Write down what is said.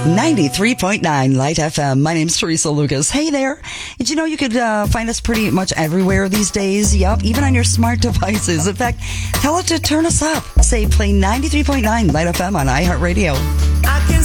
93.9 Light FM. My name's Teresa Lucas. Hey there. Did you know you could find us pretty much everywhere these days? Yup, even on your smart devices. In fact, tell it to turn us up. Say play 93.9 Light FM on iHeartRadio.